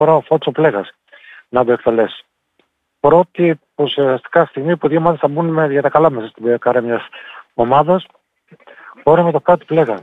φορά ο Φώτσο Πλέγας να το εκτελέσει. Πρώτη ουσιαστικά στιγμή που δύο ομάδες θα μπουν για τα καλά μέσα στην καρέ μιας ομάδας, ώρα με το κάτι Πλέγα.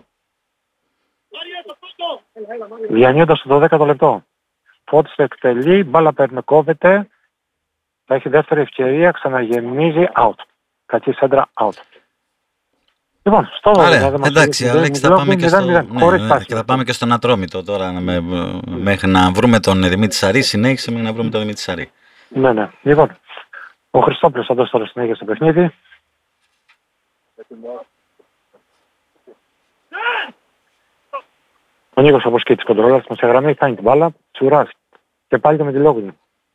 Διανύοντας το 12ο λεπτό. Φώτης εκτελεί, μπάλα κόβεται, θα έχει δεύτερη ευκαιρία, ξαναγεμίζει, out. Κακή σέντρα, out. Λοιπόν, στο εντάξει, Αλέξη, θα πάμε και θα πάμε και στον Ατρόμητο τώρα, μέχρι να βρούμε τον Δημήτρη Σαρή, συνέχισε μέχρι να βρούμε τον Δημήτρη Σαρή. Ναι. Λοιπόν, ο Χριστόπουλος θα δώσει τώρα συνέχεια στο παιχνίδι. Ο Νίκος Αποσκήτης κοντρόλας μας γραμμή, κάνει την μπάλα, τσουράζει. Και πάλι το με τη Λόγκνη.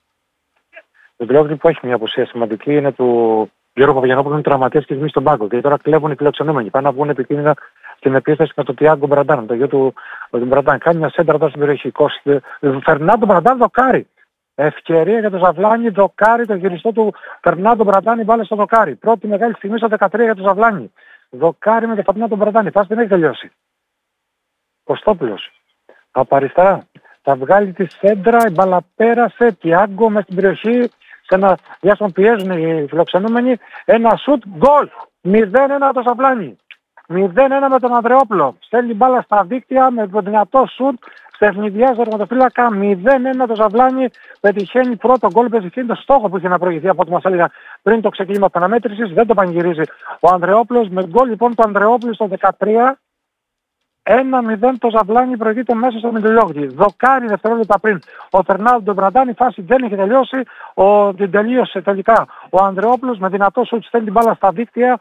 Το Λόγκνη που έχει μια απουσία σημαντική είναι του Γιώργου Παπαγιανόπουλου, που είναι τραυματίας και στον πάγκο. Και τώρα κλέβουν οι φιλοξενούμενοι. Πάνε να βγουν επικίνδυνα στην επίθεση με τον Τιάγκο Μπραντάν, το γιο του Μπραντάν. Κάνει μια σέντρα τώρα στην περιοχή. Φερνάντο Μπραντάν δοκάρι. Ευκαιρία για το Ζαβλάνι, δοκάρι, το γυριστό του Φερνάντο Μπραντάν, η μπάλα στο δοκάρι. Πρώτη μεγάλη στιγμή στο 13 για το Ζαβλάνι. Δοκάρι με το Φερνάντο Μπραντάν. Η φάση δεν έχει τελειώσει. Κωστόπουλος. Από αριστερά. Θα βγάλει τη σέντρα, η μπάλα πέρασε, Τιάγκο μες στην περιοχή, σε ένα διάστημα πιέζουν οι φιλοξενούμενοι, ένα σουτ, γκολ, 0-1 το Ζαβλάνι, 0-1 με τον Ανδρεόπουλο, στέλνει μπάλα στα δίκτυα με το δυνατό σουτ, στεφνιδιάζει το τερματοφύλακα, 0-1 το Ζαβλάνι, πετυχαίνει πρώτο γκολ, πετυχαίνει το στόχο που είχε να προηγηθεί από ό,τι μας έλεγαν πριν το ξεκίνημα της αναμέτρησης, δεν το πανηγυρίζει ο Ανδρεόπουλος, με γκολ λοιπόν το Ανδρεόπουλο στο 13, 1-0 το Ζαβλάνι προηγείται μέσα στο Μητρολόγγι. Δοκάρι δευτερόλεπτα πριν. Ο Φερνάντο Μπραντάν, η φάση δεν είχε τελειώσει. Την τελείωσε τελικά ο Ανδρεόπουλος με δυνατό σουτ, στέλνει την μπάλα στα δίκτυα.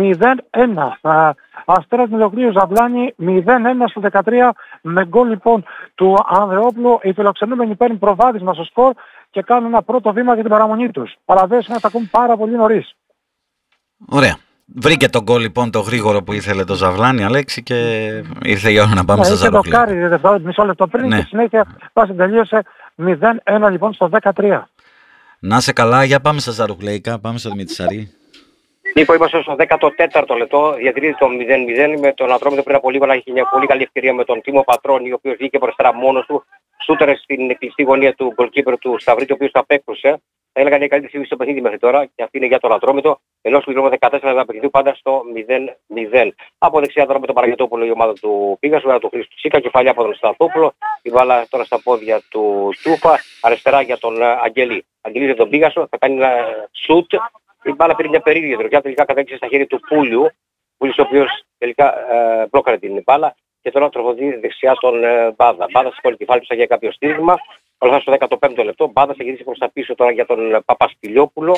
0-1. Αστέρας Μητρολόγγι Ζαβλάνι 0-1 στο 13 με γκολ λοιπόν του Ανδρεόπουλου. Οι φιλοξενούμενοι παίρνουν προβάδισμα στο σκορ και κάνουν ένα πρώτο βήμα για την παραμονή τους. Παραδέσουμε να τα ακούν πάρα πολύ νωρίς. Ωραία. Βρήκε τον γκολ λοιπόν το γρήγορο που ήθελε το Ζαβλάνι, Αλέξη, και ήρθε η ώρα να πάμε στα Ζαροχλή. Είχε το μισό λεπτό πριν και συνέχεια πάση τελείωσε 0-1 λοιπόν στο 13. Να σε καλά, για πάμε στα Ζαροχλέικα, πάμε στο Δημήτρη Σαρή. Νίκο, είμαστε στο 14ο λεπτό, διατηρείται το 0-0 με τον Ατρόμητο πριν από λίγο να έχει μια πολύ καλή ευκαιρία με τον Τίμο Πατρώνη, ο οποίος βγήκε μπροστά μόνος του, σούτερε στην κλειστή γωνία του goalkeeper του Σταυρίτη, ο οποίος το απέκρουσε. Θα έλεγα είναι η καλύτερη στιγμή στο παιχνίδι μέχρι τώρα και αυτή είναι για τον Ατρόμητο, ενώ στο πληρώμα 14 θα παιχνιδίου πάντα στο 0-0. Από δεξιά τώρα με τον Παραγετόπουλο η ομάδα του Πίγασου, του Χρήστου Τσίκα, κεφαλιά από τον Σταθόπουλο, η βάλα τώρα στα πόδια του Τούφα, αριστερά για τον Αγγελή. Αγγελή για τον Πίγασο, θα κάνει ένα σουτ, η μπάλα πήρε μια περίεργη τροχιά, τελικά κατέξε στα χέρια του Πούλιου, ο οποίος τελικά μπλόκαρε την μπάλα και τώρα τροφοδοτεί δεξιά τον Μπάδα. Μπάδα σηκώνει κεφάλι του για κάποιο στήριγμα. Όλα στο 15ο λεπτό, Μπάδας θα γυρίσει προς τα πίσω τώρα για τον Παπαστηλιόπουλο.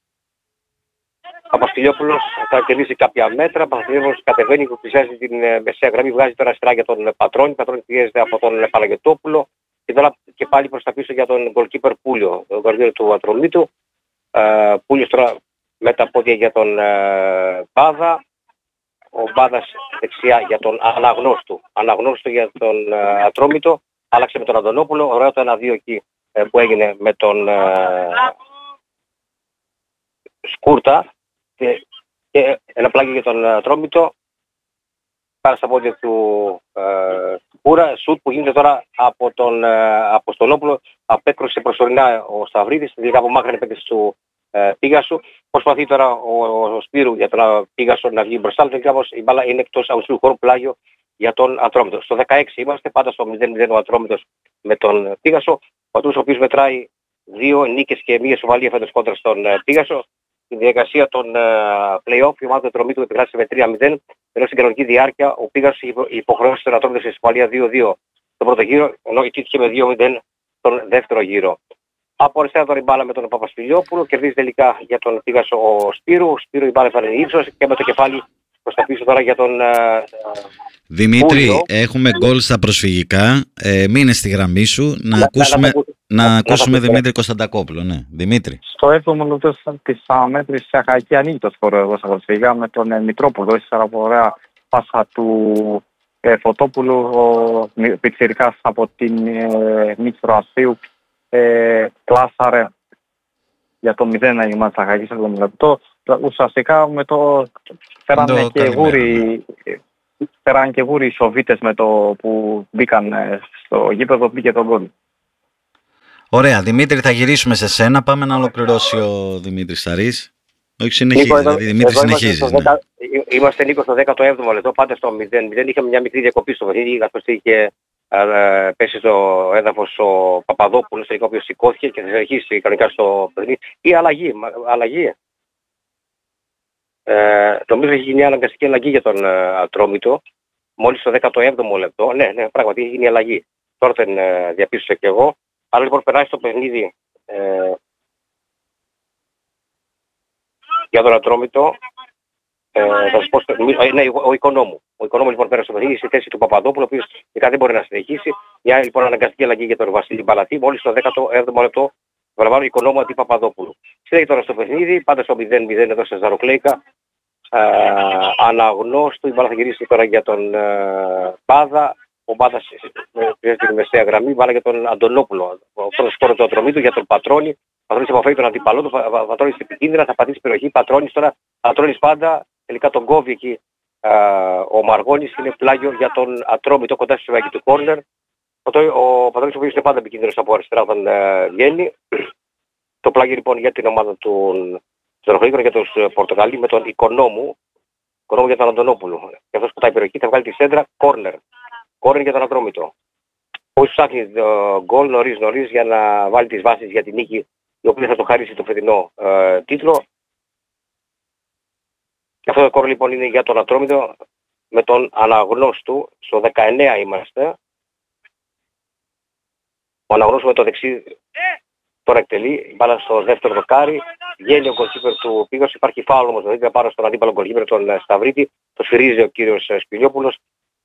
Παπαστηλιόπουλος θα κερδίσει κάποια μέτρα, Παπαστηλιόπουλος κατεβαίνει και πλησιάζει την μεσαία γραμμή, βγάζει τώρα αριστερά για τον Πατρώνη, Πατρώνη πιέζεται από τον Παλαγετόπουλο και τώρα και πάλι προς τα πίσω για τον goalkeeper Πούλιο, τον κορδίρο του Ατρομήτου. Πούλιος τώρα με τα πόδια για τον Μπάδα, ο Μπάδας δεξιά για τον Αναγνώστου για τον Ατρόμητο. Άλλαξε με τον Αντωνόπουλο, ωραίο το 1-2 εκεί που έγινε με τον Σκούρτα και ένα πλάγιο για τον Ατρόμητο. Πάρα στα πόδια του Κούρα, σουτ που γίνεται τώρα από τον Αποστολόπουλο, απέκρουσε προσωρινά ο Σταυρίδης, τελικά απομάκρυνε επέκτηση του Πίγασου. Προσπαθεί τώρα ο Σπύρου για τον Πίγασο να βγει μπροστά, τελικά όμως η μπάλα είναι εκτός αγωνιστικού χώρου, πλάγιο για τον Ατρόμητο. Στο 16 είμαστε, πάντα στο 0-0 ο Ατρόμητος με τον Πίγασο. Ο οποίος μετράει 2 νίκες και μία σοβαλία φέτος κόντρα στον Πίγασο. Στη διαδικασία των play-off η ομάδα του Ατρομήτου επικράτησε με 3-0, ενώ στην κανονική διάρκεια ο Πίγασος υποχρεώσει τον Ατρόμητο σε σοβαλία 2-2 στον πρώτο γύρο, ενώ ιτήθηκε με 2-0 στον δεύτερο γύρο. Από αριστερά τώρα η μπάλα με τον Παπαστηλιόπουλο, κερδίζει τελικά για τον Πίγασο ο Σπύρου. Ο Σπύρου η μπάλα έφανε ύψος και με το κεφάλι προς τα πίσω τώρα για τον Δημήτρη, Πούλιο. έχουμε γκολ στα προσφυγικά. Μείνε στη γραμμή σου να ακούσουμε Δημήτρη Κωνσταντακόπουλο. Ναι, Δημήτρη. Στο 7ο λεπτό της αναμέτρησης η Αχαϊκή ανοίγει το σκορ εδώ στα προσφυγικά με τον Μητρόπουλο. Ύστερα από ωραία πάσα του Φωτόπουλου, ο πιτσιρικάς από την νίκη του Αστείου κλάσαρε για το 0 η ομάδα της Αχαϊκής στο 7ο λεπτό. Ουσιαστικά με το φέρανε και γούρι οι Σοβίτες με το που μπήκαν στο γήπεδο, μπήκε τον γκολ. Ωραία, Δημήτρη, θα γυρίσουμε σε σένα. Πάμε να ολοκληρώσει ο Δημήτρης Σαρής. Όχι, συνεχίζει. Δηλαδή, Δημήτρη, συνεχίζει. Είμαστε Νίκο στο 17ο λεπτό, πάντα στο 0-0. Είχαμε μια μικρή διακοπή στο παιχνίδι, καθώς είχε πέσει στο έδαφος ο Παπαδόπουλος, ο οποίος σηκώθηκε και θα συνεχίσει κανονικά στο παιχνίδι. Ή αλλαγή. Νομίζω έχει γίνει αναγκαστική αλλαγή για τον Ατρόμητο. Μόλις στο 17ο λεπτό. Ναι, πράγματι έχει γίνει αλλαγή. Τώρα την διαπίστωσα και εγώ. Αλλά λοιπόν περάσει το παιχνίδι για τον Ατρόμητο. Θα σας πω, ναι, ο Οικονόμου. Ο Οικονόμου λοιπόν πέρασε το παιχνίδι στη θέση του Παπαδόπουλου, ο οποίος δεν μπορεί να συνεχίσει. Μια λοιπόν αναγκαστική αλλαγή για τον Βασίλη Μπαλατή. Μόλις στο 17ο λεπτό παραλαμβάνω Οικονόμου αντί Παπαδόπουλου. Συνέχει τώρα στο παιχνίδι, πάντα στο 0-0 εδώ σε Ζαροκλέικα. Αναγνώστου, η μπάλα θα γυρίσει τώρα για τον Μπάδα. Ο Μπάδας πήρε την μεσαία γραμμή, βάλα για τον Αντωνόπουλο. Αυτό το σκόρ του Ατρομήτου για τον Πατρώνη. Πατρώνης αποφέρει τον αντίπαλό του, Πατρώνης επικίνδυνα, θα πατήσει περιοχή. Πατρώνης τώρα, Πατρώνης πάντα, τελικά τον κόβει εκεί. Ο Μαργώνης είναι πλάγιο για τον Ατρόμητο κοντά στη σφαγή του κόρνερ. Ο Πατρώνης ο οποίος είναι πάντα επικίνδυνος από αριστερά όταν βγαίνει. Το πλάγιο λοιπόν για την ομάδα των Ζαροκλέικων, για τους Πορτογαλί με τον Οικονόμου για τον Αντωνόπουλο. Και αυτός που τα περιοχή θα βγάλει τη σέντρα, κόρνερ. Κόρνερ για τον Ατρόμητο. Ο ψάχνει το γκολ νωρίς για να βάλει τις βάσεις για την νίκη, η οποία θα το χαρίσει το φετινό τίτλο. Και αυτό το κόρνερ λοιπόν είναι για τον Ατρόμητο με τον Αναγνώστου. Στο 19 είμαστε. Ο Αναγνώστου με το δεξί τώρα εκτελεί, μπάλα στο δεύτερο δοκάρι. Βγαίνει ο γκολκίπερ του Πίγος, υπάρχει φάουλ όμως δηλαδή πάνω στον αντίπαλο γκολκίπερ τον Σταυρίτη. Το σφυρίζει ο κύριος Σπηλιόπουλος.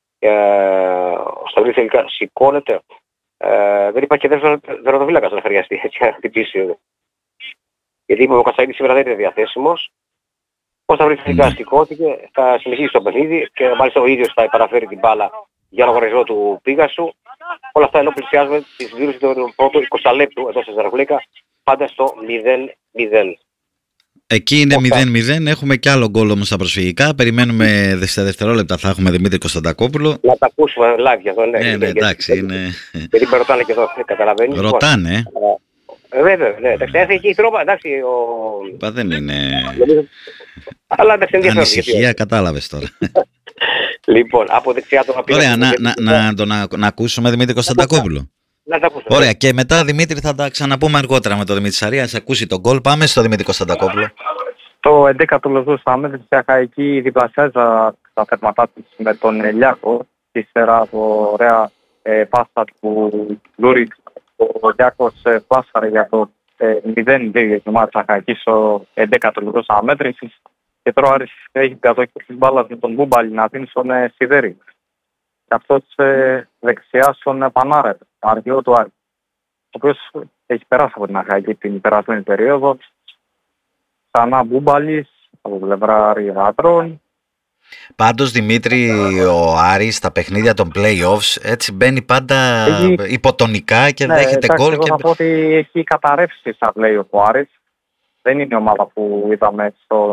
Ο Σταυρίτη τελικά σηκώνεται. Δεν υπάρχει και δεύτερο να χρειαστεί έτσι να χτυπήσει. Γιατί είπε ο Κατσαίδης σήμερα δεν είναι διαθέσιμος. Ο Σταυρίτη τελικά σηκώθηκε, θα συνεχίσει το παιχνίδι και μάλιστα ο ίδιος θα επαναφέρει την μπάλα για λογαριασμό του Πίγασου. Όλα αυτά ενώ πλησιάζουμε τη συμπλήρωση του πρώτου 20 λεπτού εδώ σε Ζαροκλέικα, πάντα στο 0-0. Εκεί είναι 0-0, έχουμε κι άλλο γκολ όμως στα προσφυγικά. Περιμένουμε σε δευτερόλεπτα, θα έχουμε Δημήτρη Κωνσταντακόπουλο. Να τα ακούσουμε live για αυτό, ναι. Ναι, εντάξει, είναι... Γιατί με ρωτάνε και εδώ, καταλαβαίνεις. Ρωτάνε. Βέβαια, ναι, εντάξει, έχει η τρόπα, εντάξει, δεν είναι... Αλλά εντάξει, ενδιαφέρον. Ανησυχία, κατάλαβες τώρα. Λοιπόν, από δεξιά τον απειλή. Ωραία, να ακούσουμε Δημήτρη Κωνσταντακόπουλο. Να τα ακούσουμε. Ωραία, και μετά Δημήτρη θα τα ξαναπούμε αργότερα με τον Δημήτρη Σαρία. Ας ακούσει τον γκολ. Πάμε στο Δημήτρη Κωνσταντακόπουλο. Το 11ο λεπτό στα μέτρια Χαϊκή διπλασιάζει τα θερματά της με τον Ελιάκο. Ύστερα από ωραία πάσα του Λούρι. Ο Λιάκος πλάσαρε για το 0-2 για την ομάδα της Χαϊκής στο 11ο λεπτό στα μέτρησης. Και τώρα έχει κατοχή της μπάλας με τον Μπούμπαλη να δίνει στον Σιδέρη. Και αυτός δεξιά στον Πανάρετ, αρχηγό του Άρη, ο οποίος έχει περάσει από την Αχαϊκή την περασμένη περίοδο. Ξανά Μπούμπαλης από πλευρά Ριβάτρων. Πάντως Δημήτρη, ο Άρης στα παιχνίδια των play-offs έτσι μπαίνει πάντα υποτονικά και δέχεται γκολ. Εγώ θα πω ότι έχει καταρρεύσει στα play-off ο Άρης. Δεν είναι η ομάδα που είδαμε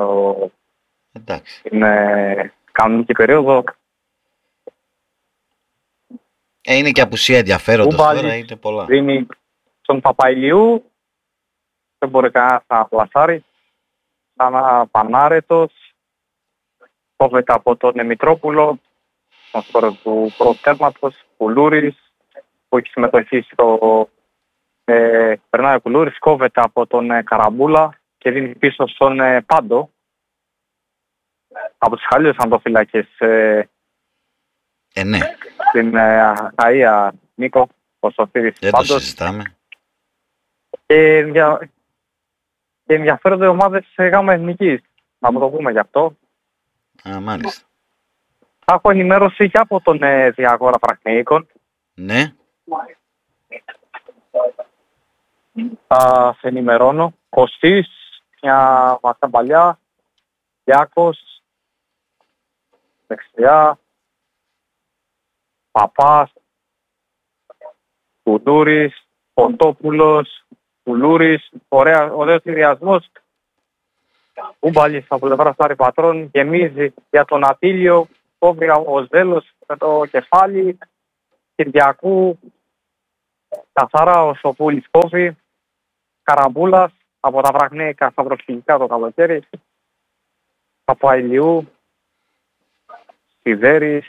στην κανονική περίοδο. Είναι και απουσία ενδιαφέροντος τώρα, είναι πολλά. Δίνει στον Παπαϊλιού, δεν μπορεί κανένας να πλασάρει. Σαν Πανάρετος, κόβεται από τον Μητρόπουλο, στον χώρο του πρώτου τέρματος, Κουλούρης, που έχει συμμετοχή στο... περνάει ο Κουλούρης, κόβεται από τον Καραμπούλα και δίνει πίσω στον Πάντο. Από τους χαλίους αντοφυλακές. Ναι. Στην Αχαΐα, Νίκο, ο Σοφίδης δεν Πάντος. Το συζητάμε. Και ενδιαφέρονται ομάδες γάμα εθνικής. Να μου το πούμε γι' αυτό. Μάλιστα. Έχω ενημέρωση και από τον Διαγόρα Φραχνεϊκών. Ναι. Θα σε ενημερώνω. Κωστής, μια μαθά παλιά. Διάκος, δεξιά. Παπάς, Κουλούρης, Ποντόπουλος, Κουλούρης, ωραίος συνδυασμός. Ούμπαλης από πλευρά Στάρι Πατρών, γεμίζει για τον Ατήλιο, κόβει ο Ζέλος με το κεφάλι, Κυριακού, Καθαρά ο Σοπούλης Κόφη, Καραμπούλας από τα Βραχνέικα στα προσφυγικά το καλοκαίρι, Παπαϊλιού, Σιδέρης,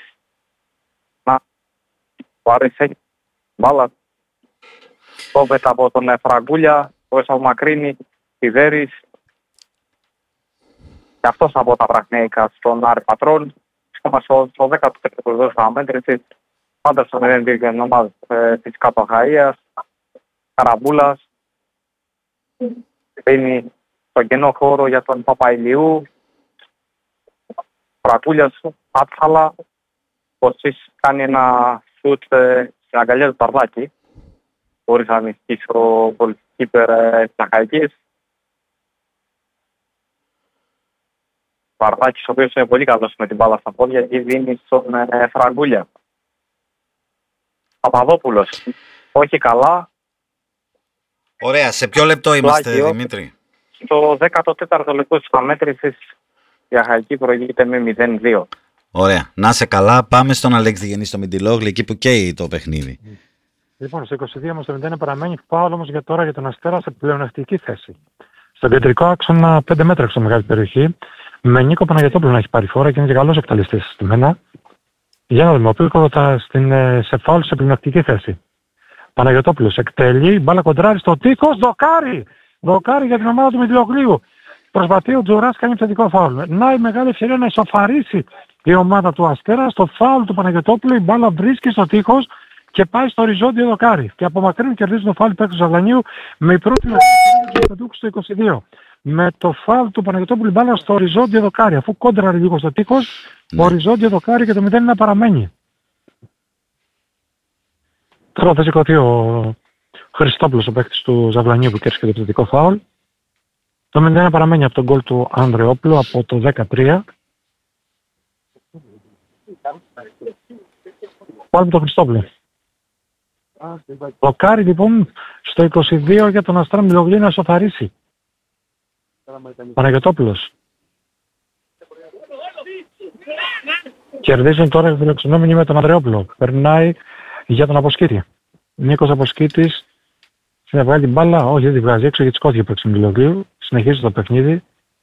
ο Αρισέκη, Μπάλα, Κόβετ από τον Φραγκούλια, ο Εσαυμακρίνη, Σιδέρης, και αυτός από τα Βραχνέικα στον Άρη Πατρών. Στο 13ο αναμέτρηση, πάντα στο 0-2 για την ομάδα της Καπαχαΐας, Καραμπούλας, δίνει τον κενό χώρο για τον Παπαϊλιού, Φραγκούλιας, Άτσαλα, Κωσής κάνει ένα σουτ στην αγκαλιά του Ταρδάκη, χωρίς να νηστήσει ο goalkeeper της Αχαϊκής. Ο Ταρδάκης, ο οποίος είναι πολύ καλός με την μπάλα στα πόδια και δίνει στον Φραγκούλια. Παπαδόπουλος, όχι καλά. Ωραία, σε ποιο λεπτό είμαστε, Δημήτρη? Στο 14ο λεπτό της αναμέτρησης η Αχαϊκή προηγείται με 0-2. Ωραία. Να είσαι καλά. Πάμε στον Αλέξη Διγενή στο Μιντιλόγλη, εκεί που καίει το παιχνίδι. Λοιπόν, στο 22 όμως το 0 παραμένει φάουλ όμως για τώρα για τον Αστέρα σε πλεονεκτική θέση. Στον κεντρικό άξονα 5 μέτρα στο μεγάλη περιοχή, με Νίκο Παναγιωτόπουλο να έχει πάρει φόρα και είναι και καλός εκτελεστής στη μένα. Για να δούμε, ο οποίος σε φάουλ σε πλεονεκτική θέση. Παναγιωτόπουλος εκτελεί, μπάλα κοντράρει στο τείχος, δοκάρι για την ομάδα του Μιντιλογλίου. Προσπαθεί ο Τζουράς, κάνει θετικό φάουλ. Να η μεγάλη ευκαιρία να ισοφαρίσει η ομάδα του Αστέρα. Στο φάουλ του Παναγιωτόπουλου η μπάλα βρίσκει στο τείχος και πάει στο οριζόντιο δοκάρι. Και από μακρύν κερδίζει το φάουλ του Ζαγλανίου με η πρώτη ευκαιρία του στο 22. Με το φάουλ του Παναγιωτόπουλου η μπάλα στο οριζόντιο δοκάρι. Αφού κόντραρε λίγο στο τείχος, οριζόντιο δοκάρι και το 0 να παραμένει. Τώρα θα σηκωθεί ο Χριστόπουλος, ο παίκτης του Ζαβλανίου που κέρδισε και το επιθετικό φάουλ. Το 0 παραμένει από τον γκολ του Ανδρεόπουλου από το 13. Πάλι τον Χριστόπουλο. Δοκάρι λοιπόν στο 22 για τον Αστέρα Μιντιλογλίου να σοφαρίσει. Παναγιωτόπουλος. Κερδίζουν τώρα οι φιλοξενούμενοι με τον Ανδρεόπουλο. Περνάει για τον Αποσκήτη. Νίκος Αποσκήτης βγάλει την μπάλα, όχι δεν τη βγάζει έξω γιατί σκόθηκε παίξει Μιντιλογλίου. Συνεχίζει το παιχνίδι.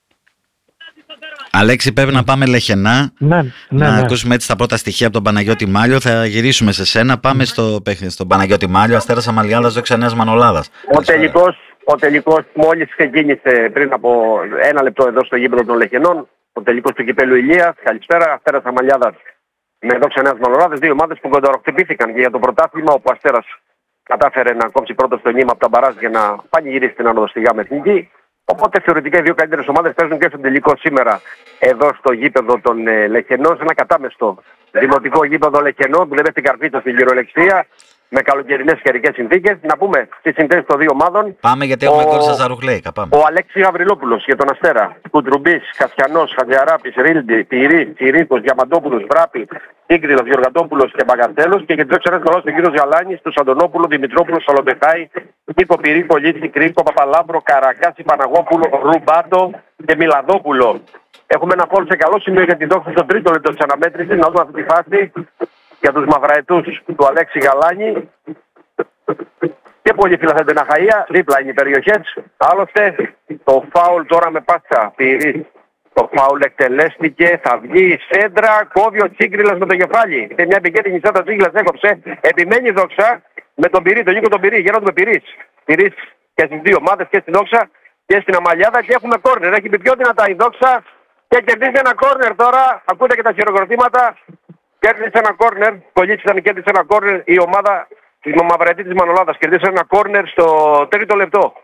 Αλέξη, πρέπει να πάμε Λεχενά. Να ακούσουμε έτσι τα πρώτα στοιχεία από τον Παναγιώτη Μάλιο. Θα γυρίσουμε σε σένα. Πάμε στον Παναγιώτη Μάλιο. Αστέρας Αμαλιάδας, Δόξα Νέας Μανολάδας. Ο τελικός μόλις ξεκίνησε πριν από 1 λεπτό εδώ στο γήπεδο των Λεχενών. Ο τελικός του κυπέλου Ηλίας. Καλησπέρα. Αστέρας Αμαλιάδας με Δόξα Νέας Μανολάδας. Δύο ομάδες που κοντοροκτυπήθηκαν και για το πρωτάθλημα, όπου ο Αστέρας κατάφερε να κόψει πρώτο στο νήμα από τα μπαράζ για να πανηγυρίσει την άνοδο στη ΓΑΜ Εθνική. Οπότε θεωρητικά οι δύο καλύτερες ομάδες παίζουν και στον τελικό σήμερα εδώ στο γήπεδο των Λεχενών, σε ένα κατάμεστο δημοτικό γήπεδο Λεχενών που λέμε στην Καρφίτσα στην κυριολεξία, με καλοκαιρινές καιρικές συνθήκες. Να πούμε τις συνθέσεις των δύο ομάδων. Πάμε γιατί έχουμε κόρη σας Ζαρουχλέικα. Ο Αλέξη Γαβριλόπουλος για τον Αστέρα. Κουντρουμπής, Κασιανός, Χατζιαράπης, Ρίλντι, Πυρή, Τσιρίκος, Διαμαντόπουλος, Βράπη, Τίγκριλος, Γιωργαντόπουλος και Μπαγκαρτέλος. Και για τους έξω του κύριο Γιαλάνης, του Αντωνόπουλου, Δημητρόπουλο, Σαλομπεχάη, Νίκο Πυρή, Λίτσι, Κρίκο, Παπαλάμπρο, Καρακάση, Παναγόπουλο, Ρουμπάτο και Μιλαδόπουλο. Έχουμε ένα φόρο σε καλό σημείο για την Δόξα στο τρίτο λεπτό της αναμέτρησης. Να δούμε αυτή τη φάση για τους μαυραετούς του Αλέξη Γαλάνη. Και πολύ φιλαθέντεν Αχαΐα, δίπλα είναι οι περιοχές. Άλλωστε το φάουλ τώρα με πάτσα Πυρής. Το φάουλ εκτελέστηκε, θα βγει η σέντρα, κόβει ο Τσίγκριλας με το κεφάλι. Είναι μια επικέντρινη σέντρα, ο Τσίγκριλας έκοψε. Επιμένει η Δόξα με τον Πυρή, τον Νίκο τον Πυρή. Γέροντο με Πυρής. Πυρής και στις δύο ομάδες, και στην Δόξα και στην Αμαλιάδα, και έχουμε κόρνερ. Έχει πει πιο δυνατά η Δόξα και κερδίζει ένα κόρνερ τώρα. Ακούτε και τα χειροκροτήματα. Κέρδισε ένα κόρνερ. Κολλήτσαν, κέρδισε ένα κόρνερ η ομάδα της Μαυρετή της Μανολάδας. Κερδίσε ένα κόρνερ στο τρίτο λεπτό.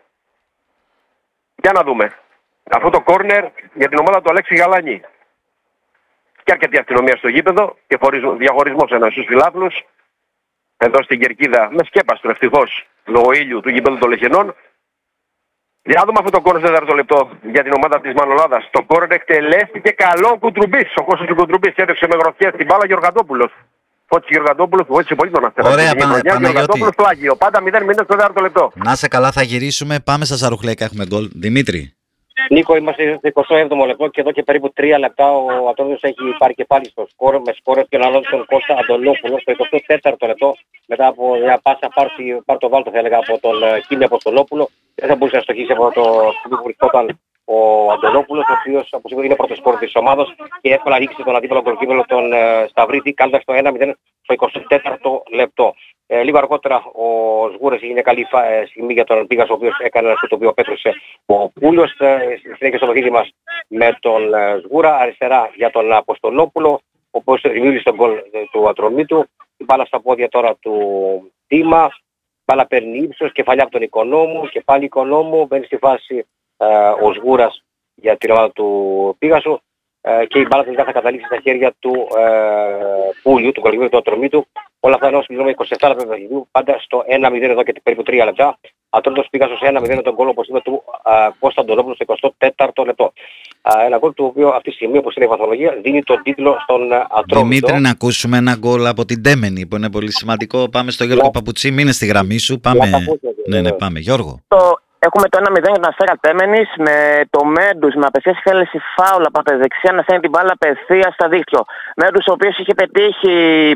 Για να δούμε. Αυτό το κόρνερ για την ομάδα του Αλέξη Γαλάνη. Και αρκετή αστυνομία στο γήπεδο και διαχωρισμός ένας στους φιλάθλους. Εδώ στην Κερκίδα με σκέπαστρο ευτυχώς λόγω ήλιου του γήπεδου των Λεχενών. Για να δούμε αυτό το κόρνερ στο τέταρτο λεπτό για την ομάδα της Μανολάδας. Το κόρνερ εκτελέστηκε καλό Κουντρουμπής. Ο Κώστας του Κουντρουμπής έδειξε με γροθιές την μπάλα Γεωργαντόπουλος. Φώτης Γεωργαντόπουλος που βοήθησε πολύ τον Αστέρα. Ωραία, Παναγιώτη. Πάντα 0-0 στο τέταρτο λεπτό. Να σε καλά, θα γυρίσουμε. Πάμε στα Ζαρουχλέικα, έχουμε γκολ. Δημήτρη. Νίκο, είμαστε στο 27ο λεπτό και εδώ και περίπου 3 λεπτά ο Ατρόμητος έχει πάρει και πάλι στο σκορ με σκορ και αναλόγω τον Κώστα Αντωνόπουλο στο 24ο λεπτό μετά από μια πάσα πάρ' το βάλτο θα έλεγα από τον Κίμη Αποστολόπουλο. Δεν θα μπορούσε να στοχίσει από το σημείο που βρισκόταν ο Αντωνόπουλος, ο οποίος όπως είναι πρώτο σκορ της ομάδας και εύκολα ρίξει τον αντίπαλο γκολκίπελο τον Σταυρίτη κάνοντας το 1-0 στο 24ο λεπτό. Λίγο αργότερα ο Σγούρας είναι καλή στιγμή για τον Πίγας, ο οποίος έκανε αυτό το οποίο πέτρωσε ο Πούλιος. Συνέχεια στο παιχνίδι μας με τον Σγούρα, αριστερά για τον Αποστολόπουλο, ο οποίος δημιούργησε τον γκολ του Ατρομήτου. Η μπάλα στα πόδια τώρα του Τίμα, μπάλα παίρνει ύψος, κεφαλιά από τον Οικονόμου και πάλι Οικονόμου, μπαίνει στη φάση ο Σγούρας για την ομάδα του Πίγασου και η μπάλα τελικά θα καταλήξει στα χέρια του Πούλιου, του γκολκίπερ του Ατρομήτου. Όλα αυτά ενώ μιλούμε 27 λεπτά παιχνιδιού, πάντα στο 1-0 εδώ και περίπου 3 λεπτά. Ατρόμητος Πίγασος 1-0 τον γκολ όπως είπε του Κώστα Αντωνόπουλου στο 24ο λεπτό. Ένα γκολ του οποίου αυτή τη στιγμή όπως είναι η βαθμολογία δίνει τον τίτλο στον Ατρόμητο. Δημήτρη, να ακούσουμε ένα γκολ από την Τέμενη που είναι πολύ σημαντικό. Πάμε στο Γιώργο Παπουτσί, μείνε στη γραμμή σου. Πάμε. Ναι, πάμε. Γιώργο. Έχουμε το 1-0 για τον Αστέρα Τέμενης με το Μέντους με απευθείας θέληση φάουλα από τα δεξιά να στέλνει την μπάλα απευθείας στα δίκτυο. Μέντους ο οποίος είχε πετύχει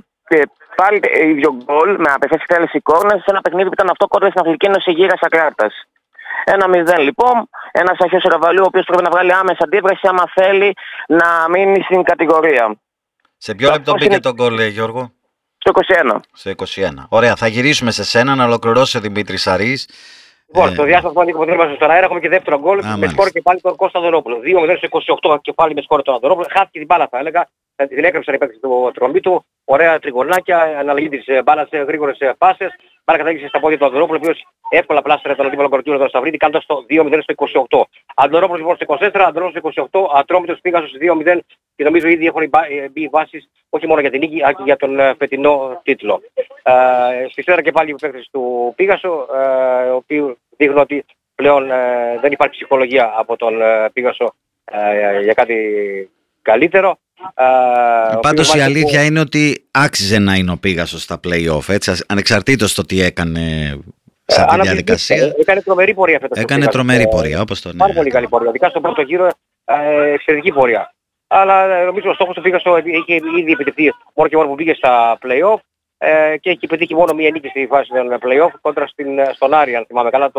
πάλι ίδιο γκολ με απευθείας θέληση κόρνερ σε ένα παιχνίδι που ήταν αυτό κόρνερ στην Αθλητική Ένωση Γύρας Ακράτας. 1-0 λοιπόν. Ένας Αχιός Ραβαλού ο οποίος πρέπει να βγάλει άμεσα αντίδραση άμα θέλει να μείνει στην κατηγορία. Σε ποιο λεπτό μπήκε το γκολ, Γιώργο? Στο 21. Στο 21. Ωραία, θα γυρίσουμε σε σένα να ολοκληρώσει ο Δημήτρης Σαρής. Λοιπόν, το διάστημα που είμαστε στον αέρα έχουμε και δεύτερο γκολ με σκόρ και πάλι τον Κώστα Αντωνόπουλο. 2-0 στο 28 και πάλι με σκόρ τον Αντωνόπουλο. Χάθηκε την μπάλα θα έλεγα. Την έκρυψαν οι παίκτες του Ατρομήτου. Ωραία τριγωνάκια, αναλλαγή της μπάλας, γρήγορες πάσες. Μπάλα κατάγησε στα πόδια του Αντωνόπουλου, ο οποίος εύκολα πλάστρε τον αντίπαλο γκολκίπερ του Σταυρίτη κάνοντας το 2-0 στο 28. Αντωνόπουλος λοιπόν στο 24, Αντωνόπουλος στο 28, Ατρόμητος Πίγασος στο 2-0 και νομίζω ήδη έχουν μπει βάσεις όχι μόνο για την νίκη, αλλά και για τον φετινό τίτλο. Στη σέντρα και πάλι οι παίκτες του Πίγασο, ο οποίος δείχνουν ότι πλέον δεν υπάρχει ψυχολογία από τον Πίγασο για κάτι καλύτερο. Πάντως η αλήθεια είναι ότι άξιζε να είναι ο Πίγασος στα play-off, έτσι, ανεξαρτήτως το τι έκανε σε τη διαδικασία. Έκανε τρομερή πορεία φέτος. Έκανε τρομερή πορεία, όπως το Πάρα πολύ καλή πορεία. Ειδικά στον πρώτο γύρο εξαιρετική πορεία. Αλλά νομίζω ο στόχος του Πίγασο είχε ήδη επιτευχθεί μόνο και μόνο που πήγε στα play-off και έχει πετύχει μόνο μία νίκη στη φάση των play-off κόντρα στον Άρη, αν θυμάμαι καλά.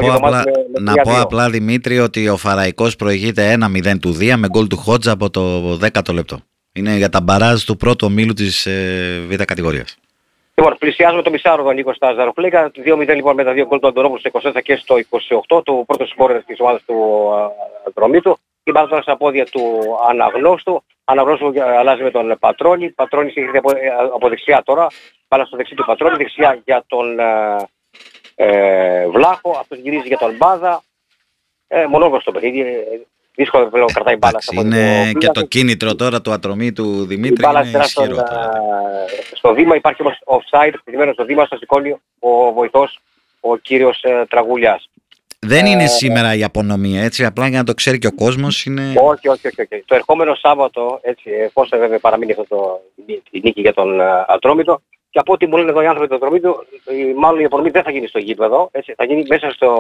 Να πω απλά Δημήτρη ότι ο Φαραϊκός προηγείται 1-0 του Δία με γκολ του Χότζα από το 10ο λεπτό. Είναι για τα μπαράζ του πρώτου ομίλου της Β' κατηγορίας. Λοιπόν, πλησιάζουμε το μισάρο τον Νίκο στα Ζαροφλέγκα. 2-0 λοιπόν με τα δύο γκολ του Αντωνόπουλου στο 24 και στο 28, το πρώτο σκόρερ της ομάδας του Ατρομήτου. Η μπάλα τώρα στα πόδια του Αναγνώστου. Αναγνώστου αλλάζει με τον Πατρώνη. Πατρώνης έχει από δεξιά τώρα. Μπάλα στο δεξί του Πατρώνη. Δεξιά για τον Βλάχο. Αυτός γυρίζει για τον Μπάδα. Μονόγλωσσο το παιχνίδι. Δύσκολο πλέον κρατάει μπάλα. Είναι και το κίνητρο τώρα του Ατρομήτου Δημήτρη. Είναι ισχυρό. Στο βήμα υπάρχει όμως offside. Πηδημένο στο βήμα στο σηκώνει ο βοηθός ο κύριος Τραγουλιάς. Δεν είναι σήμερα η απονομία, έτσι, απλά για να το ξέρει και ο κόσμος είναι... Όχι. Το ερχόμενο Σάββατο, έτσι, εφόσον βέβαια παραμείνει αυτό η νίκη για τον Ατρόμητο, και από ό,τι μου λένε εδώ οι άνθρωποι του Ατρομήτου, μάλλον η απονομή δεν θα γίνει στο γήπεδο, έτσι, θα γίνει μέσα στο